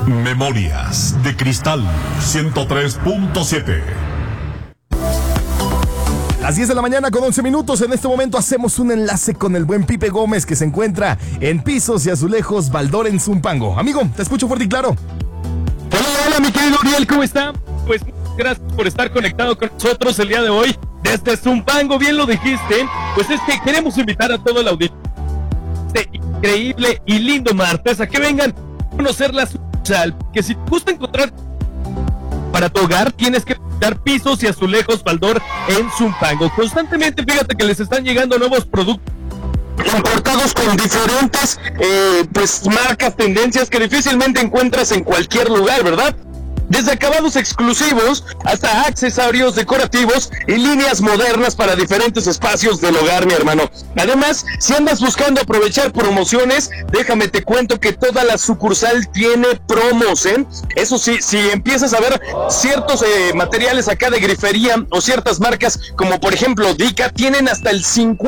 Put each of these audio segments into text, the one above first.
Memorias de Cristal 103.7. Las 10 de la mañana con 11 minutos. En este momento hacemos un enlace con el buen Pipe Gómez, que se encuentra en Pisos y Azulejos Baldor en Zumpango. Amigo, te escucho fuerte y claro. Hola, mi querido Uriel, ¿cómo está? Pues gracias por estar conectado con nosotros el día de hoy desde Zumpango. Bien lo dijiste, pues es que queremos invitar a todo el auditorio este increíble y lindo martes a que vengan a conocer la sucursal, que si te gusta encontrar para tu hogar, tienes que visitar Pisos y Azulejos Baldor en Zumpango. Constantemente, fíjate que les están llegando nuevos productos importados con diferentes marcas, tendencias que difícilmente encuentras en cualquier lugar, ¿verdad? Desde acabados exclusivos hasta accesorios decorativos y líneas modernas para diferentes espacios del hogar, mi hermano. Además, si andas buscando aprovechar promociones, déjame te cuento que toda la sucursal tiene promos, ¿eh? Eso sí, si empiezas a ver ciertos materiales acá de grifería o ciertas marcas, como por ejemplo Dica, tienen hasta el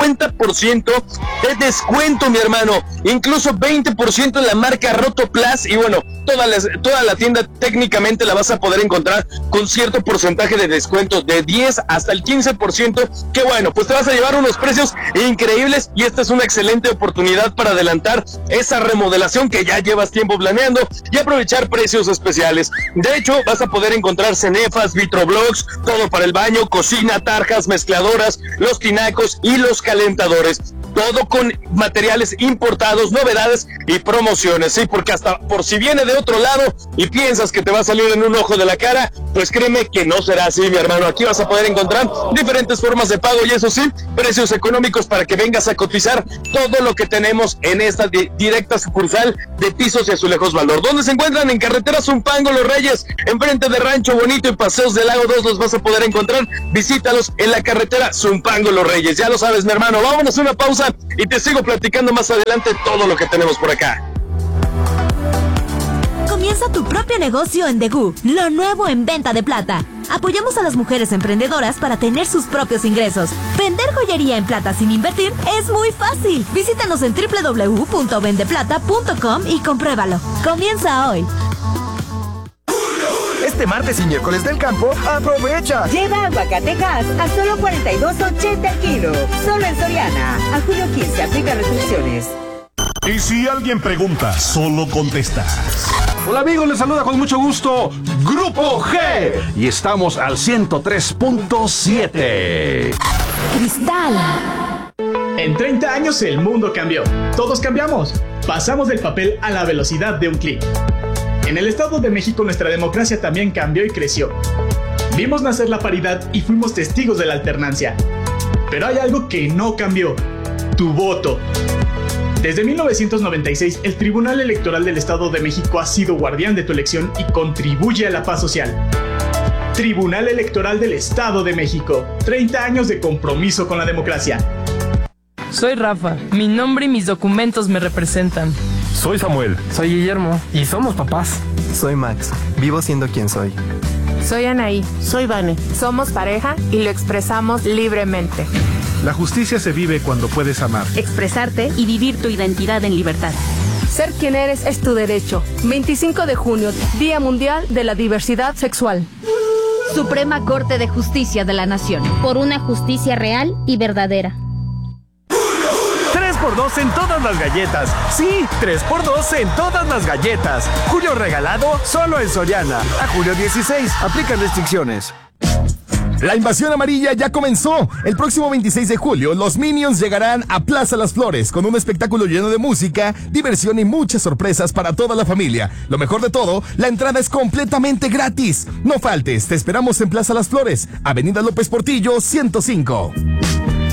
50% de descuento, mi hermano. Incluso 20% en la marca Rotoplas. Y bueno, toda la tienda técnicamente la vas a poder encontrar con cierto porcentaje de descuento, de 10 hasta el 15%, que bueno, pues te vas a llevar unos precios increíbles, y esta es una excelente oportunidad para adelantar esa remodelación que ya llevas tiempo planeando y aprovechar precios especiales. De hecho, vas a poder encontrar cenefas, vitroblocks, todo para el baño, cocina, tarjas, mezcladoras, los tinacos y los calentadores. Todo con materiales importados, novedades y promociones, sí, porque hasta por si viene de otro lado y piensas que te va a salir en un ojo de la cara, pues créeme que no será así, mi hermano. Aquí vas a poder encontrar diferentes formas de pago y eso sí, precios económicos para que vengas a cotizar todo lo que tenemos en esta directa sucursal de Pisos y Azulejos Baldor, donde se encuentran en carretera Zumpango Los Reyes, enfrente de Rancho Bonito y Paseos del Lago 2 los vas a poder encontrar. Visítalos en la carretera Zumpango Los Reyes, ya lo sabes, mi hermano. Vámonos a una pausa y te sigo platicando más adelante todo lo que tenemos por acá. Comienza tu propio negocio en Degú, lo nuevo en venta de plata. Apoyamos a las mujeres emprendedoras para tener sus propios ingresos. Vender joyería en plata sin invertir es muy fácil. Visítanos en www.vendeplata.com y compruébalo. Comienza hoy. Este martes y miércoles del campo, aprovecha. Lleva aguacatejas a solo $42.80 el kilo. Solo en Soriana. A julio 15 aplica restricciones. Y si alguien pregunta, solo contestas. Hola amigos, les saluda con mucho gusto Grupo G. Y estamos al 103.7. Cristal. En 30 años el mundo cambió. Todos cambiamos. Pasamos del papel a la velocidad de un clic. En el Estado de México nuestra democracia también cambió y creció. Vimos nacer la paridad y fuimos testigos de la alternancia. Pero hay algo que no cambió: tu voto. Desde 1996, el Tribunal Electoral del Estado de México ha sido guardián de tu elección y contribuye a la paz social. Tribunal Electoral del Estado de México. 30 años de compromiso con la democracia. Soy Rafa. Mi nombre y mis documentos me representan. Soy Samuel. Soy Guillermo. Y somos papás. Soy Max. Vivo siendo quien soy. Soy Anaí. Soy Vane. Somos pareja y lo expresamos libremente. La justicia se vive cuando puedes amar, expresarte y vivir tu identidad en libertad. Ser quien eres es tu derecho. 25 de junio, Día Mundial de la Diversidad Sexual. Suprema Corte de Justicia de la Nación. Por una justicia real y verdadera. 3x2 en todas las galletas. Sí, 3x2 en todas las galletas. Julio regalado solo en Soriana. A julio 16. Aplican restricciones. La invasión amarilla ya comenzó. El próximo 26 de julio, los Minions llegarán a Plaza Las Flores con un espectáculo lleno de música, diversión y muchas sorpresas para toda la familia. Lo mejor de todo, la entrada es completamente gratis. No faltes, te esperamos en Plaza Las Flores, Avenida López Portillo, 105.